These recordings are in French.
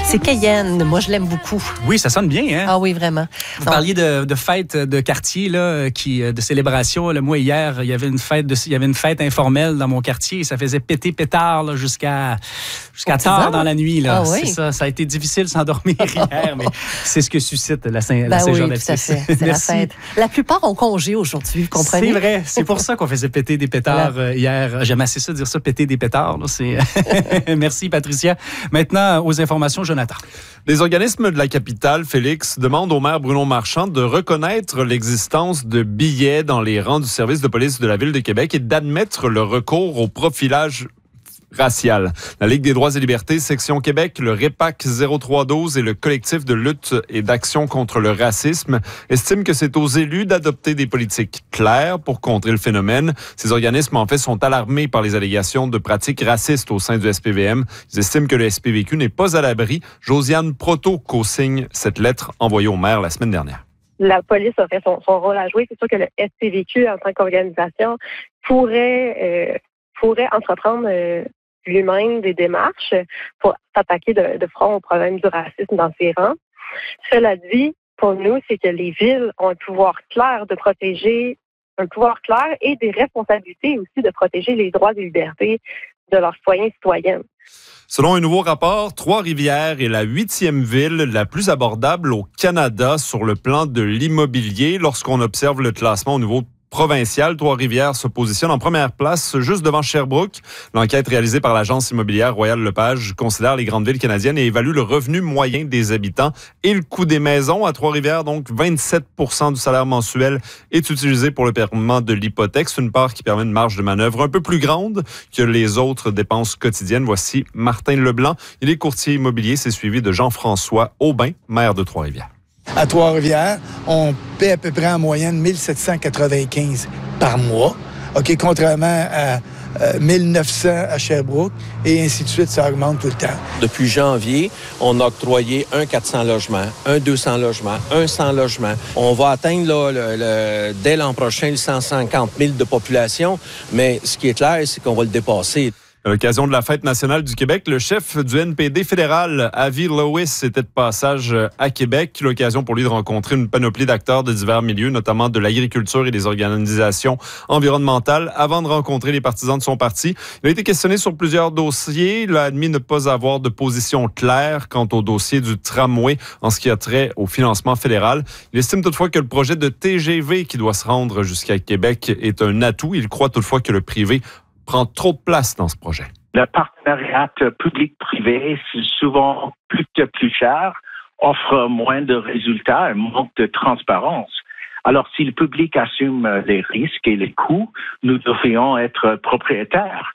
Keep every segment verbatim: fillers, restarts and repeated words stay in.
C'est Cayenne. Moi, je l'aime beaucoup. Oui, ça sonne bien, hein? Ah oui, vraiment. Vous Donc, parliez de, de fête de quartier, là, qui, de célébration. Là, moi, hier, il y avait une fête de, il y avait une fête informelle dans mon quartier et ça faisait péter pétard là, jusqu'à, jusqu'à tard dans la nuit. Là. Ah oui. C'est ça. Ça a été difficile de s'endormir hier, mais c'est ce que suscite la, Saint, ben la Saint-Jean oui, Baptiste. tout à fait. C'est la fête. La plupart ont congé aujourd'hui, vous comprenez? C'est vrai. C'est pour ça qu'on faisait péter des pétards voilà. hier. J'aime assez ça, dire ça, péter des pétards. Là, c'est... Merci, Patricia. Maintenant, aux informations, Jonathan. Les organismes de la capitale, Félix, demandent au maire Bruno Marchand de reconnaître l'existence de billets dans les rangs du service de police de la Ville de Québec et d'admettre le recours au profilage racial. La Ligue des droits et libertés, section Québec, le REPAC zéro trois douze et le collectif de lutte et d'action contre le racisme estiment que c'est aux élus d'adopter des politiques claires pour contrer le phénomène. Ces organismes, en fait, sont alarmés par les allégations de pratiques racistes au sein du S P V M. Ils estiment que le S P V Q n'est pas à l'abri. Josiane Proto co-signe cette lettre envoyée au maire la semaine dernière. La police a fait son, son rôle à jouer. C'est sûr que le S P V Q, en tant qu'organisation, pourrait, euh, pourrait entreprendre euh, lui-même des démarches pour s'attaquer de, de front au problème du racisme dans ses rangs. Cela dit, pour nous, c'est que les villes ont un pouvoir clair de protéger, un pouvoir clair et des responsabilités aussi de protéger les droits et libertés de leurs citoyens et citoyennes. Selon un nouveau rapport, Trois-Rivières est la huitième ville la plus abordable au Canada sur le plan de l'immobilier. Lorsqu'on observe le classement au niveau provincial, Trois-Rivières se positionne en première place, juste devant Sherbrooke. L'enquête réalisée par l'agence immobilière Royal Lepage considère les grandes villes canadiennes et évalue le revenu moyen des habitants et le coût des maisons. À Trois-Rivières, donc, vingt-sept pour cent du salaire mensuel est utilisé pour le paiement de l'hypothèque. C'est une part qui permet une marge de manœuvre un peu plus grande que les autres dépenses quotidiennes. Voici Martin Leblanc. Il est courtier immobilier. C'est suivi de Jean-François Aubin, maire de Trois-Rivières. À Trois-Rivières, on paie à peu près en moyenne mille sept cent quatre-vingt-quinze par mois, OK, contrairement à euh, mille neuf cents à Sherbrooke, et ainsi de suite, ça augmente tout le temps. Depuis janvier, on a octroyé un quatre cents logements, un deux cents logements, un cent logements. On va atteindre là, le, le, dès l'an prochain le cent cinquante mille de population, mais ce qui est clair, c'est qu'on va le dépasser. À l'occasion de la Fête nationale du Québec, le chef du N P D fédéral, Avi Lewis, était de passage à Québec. L'occasion pour lui de rencontrer une panoplie d'acteurs de divers milieux, notamment de l'agriculture et des organisations environnementales, avant de rencontrer les partisans de son parti. Il a été questionné sur plusieurs dossiers. Il a admis ne pas avoir de position claire quant au dossier du tramway en ce qui a trait au financement fédéral. Il estime toutefois que le projet de T G V qui doit se rendre jusqu'à Québec est un atout. Il croit toutefois que le privé prend trop de place dans ce projet. Le partenariat public-privé, c'est souvent plus que plus cher, offre moins de résultats et manque de transparence. Alors, si le public assume les risques et les coûts, nous devrions être propriétaires.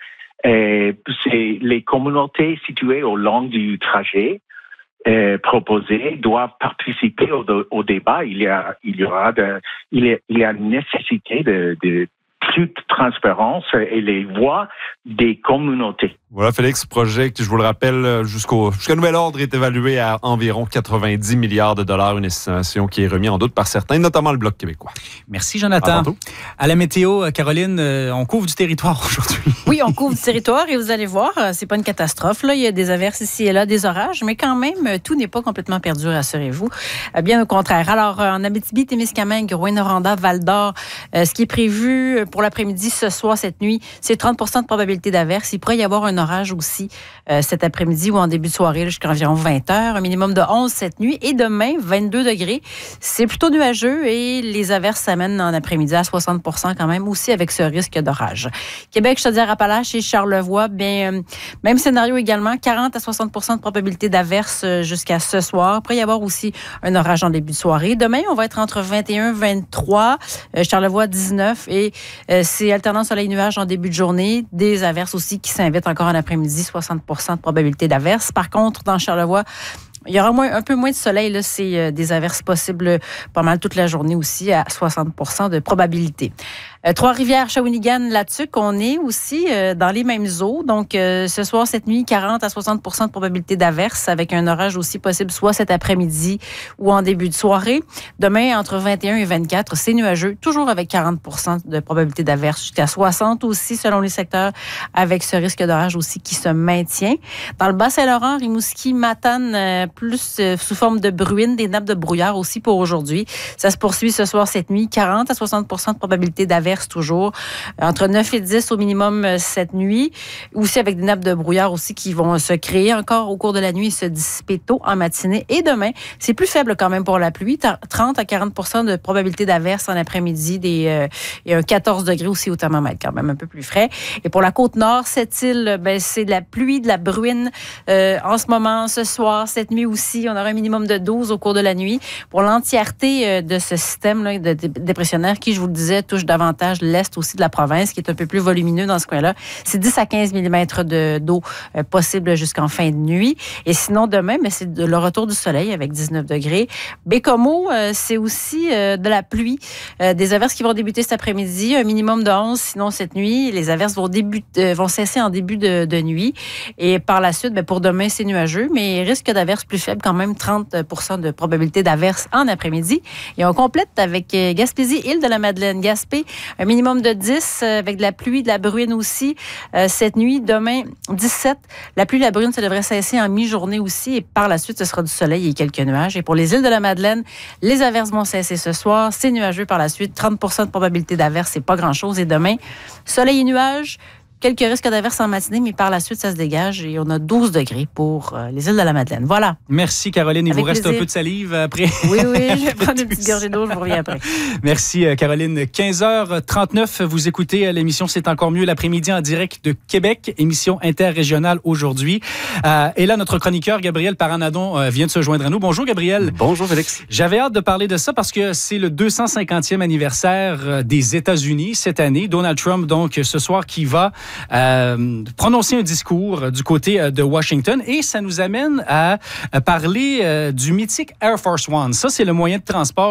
Et c'est les communautés situées au long du trajet euh, proposé doivent participer au, au débat. Il y a, il y aura de, il y a, il y a nécessité de, de plus de transparence et les voix des communautés. Voilà, Félix, projet qui, je vous le rappelle, jusqu'au, jusqu'à nouvel ordre est évalué à environ quatre-vingt-dix milliards de dollars, une estimation qui est remise en doute par certains, notamment le Bloc québécois. Merci, Jonathan. À, à la météo, Caroline, on couvre du territoire aujourd'hui. Oui, on couvre du territoire et vous allez voir, c'est pas une catastrophe. Là. Il y a des averses ici et là, des orages, mais quand même, tout n'est pas complètement perdu, rassurez-vous. Bien au contraire. Alors, en Abitibi-Témiscamingue, Rouyn-Noranda, Val-d'Or, euh, ce qui est prévu pour l'après-midi ce soir, cette nuit, c'est trente pour cent de probabilité d'averse. Il pourrait y avoir un orage aussi euh, cet après-midi ou en début de soirée jusqu'à environ vingt heures. Un minimum de onze cette nuit. Et demain, vingt-deux degrés. C'est plutôt nuageux et les averses s'amènent en après-midi à soixante pour cent quand même, aussi avec ce risque d'orage. Québec, Chaudière-Appalaches et Charlevoix, bien, euh, même scénario également, quarante à soixante pour cent de probabilité d'averse jusqu'à ce soir. Il pourrait y avoir aussi un orage en début de soirée. Demain, on va être entre vingt et un et vingt-trois. Euh, Charlevoix, dix-neuf. Et euh, c'est alternant soleil-nuage en début de journée. Des averses aussi qui s'invitent encore en après-midi, soixante pour cent de probabilité d'averse. Par contre, dans Charlevoix, il y aura moins, un peu moins de soleil. Là, c'est euh, des averses possibles pas mal toute la journée aussi, à soixante pour cent de probabilité. Euh, Trois-Rivières, Shawinigan, Latuc, on est aussi euh, dans les mêmes eaux. Donc, euh, ce soir, cette nuit, quarante à soixante pour cent de probabilité d'averse avec un orage aussi possible soit cet après-midi ou en début de soirée. Demain, entre vingt et un et vingt-quatre, c'est nuageux, toujours avec quarante pour cent de probabilité d'averse, jusqu'à soixante aussi selon les secteurs, avec ce risque d'orage aussi qui se maintient. Dans le Bas-Saint-Laurent, Rimouski, Matane, euh, plus euh, sous forme de bruine, des nappes de brouillard aussi pour aujourd'hui. Ça se poursuit ce soir, cette nuit, quarante à soixante pour cent de probabilité d'averse toujours, entre neuf et dix au minimum euh, cette nuit, aussi avec des nappes de brouillard aussi qui vont se créer encore au cours de la nuit et se dissiper tôt en matinée. Et demain, c'est plus faible quand même pour la pluie, trente à quarante pour cent de probabilité d'averse en après-midi, des, euh, et un quatorze degrés aussi au thermomètre, quand même un peu plus frais. Et pour la Côte-Nord, cette île, ben, c'est de la pluie, de la bruine euh, en ce moment, ce soir, cette nuit aussi. On aura un minimum de douze au cours de la nuit. Pour l'entièreté euh, de ce système-là de dépressionnaire qui, je vous le disais, touche davantage l'est aussi de la province, qui est un peu plus volumineux dans ce coin-là, c'est dix à quinze millimètres de, d'eau euh, possible jusqu'en fin de nuit. Et sinon, demain, ben, c'est de, le retour du soleil avec dix-neuf degrés. Bécomo, euh, c'est aussi euh, de la pluie. Euh, des averses qui vont débuter cet après-midi, un minimum de onze, sinon cette nuit. Les averses vont, débuter, euh, vont cesser en début de, de nuit. Et par la suite, ben, pour demain, c'est nuageux, mais risque d'averses plus faible, quand même trente pour cent de probabilité d'averses en après-midi. Et on complète avec euh, Gaspésie, Île-de-la-Madeleine, Gaspé, un minimum de dix, euh, avec de la pluie, de la bruine aussi. Euh, cette nuit, demain, dix-sept. La pluie et la bruine, ça devrait cesser en mi-journée aussi. Et par la suite, ce sera du soleil et quelques nuages. Et pour les îles de la Madeleine, les averses vont cesser ce soir. C'est nuageux par la suite. trente pour cent de probabilité d'averse, c'est pas grand-chose. Et demain, soleil et nuages. Quelques risques d'averse en matinée, mais par la suite, ça se dégage et on a douze degrés pour euh, les îles de la Madeleine. Voilà. Merci, Caroline. Il Avec vous reste plaisir. un peu de salive après. Oui, oui, je vais prendre une petite gorgée d'eau, je vous reviens après. Merci, Caroline. quinze heures trente-neuf, vous écoutez l'émission C'est encore mieux l'après-midi en direct de Québec, émission interrégionale aujourd'hui. Euh, et là, notre chroniqueur, Gabriel Paranadon, euh, vient de se joindre à nous. Bonjour, Gabriel. Bonjour, Félix. J'avais hâte de parler de ça parce que c'est le deux cent cinquantième anniversaire des États-Unis cette année. Donald Trump, donc, ce soir, qui va euh, prononcer un discours du côté de Washington. Et ça nous amène à parler du mythique Air Force One. Ça, c'est le moyen de transport